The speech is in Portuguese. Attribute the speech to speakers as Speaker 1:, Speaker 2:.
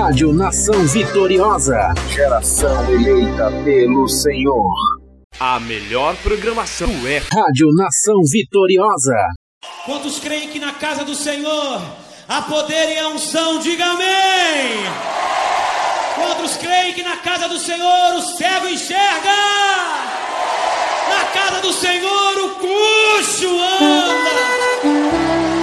Speaker 1: Rádio Nação Vitoriosa. Geração eleita pelo Senhor.
Speaker 2: A melhor programação é
Speaker 1: Rádio Nação Vitoriosa.
Speaker 3: Quantos creem que na casa do Senhor há poder e a unção? Diga amém! Quantos creem que na casa do Senhor o cego enxerga? Na casa do Senhor o coxo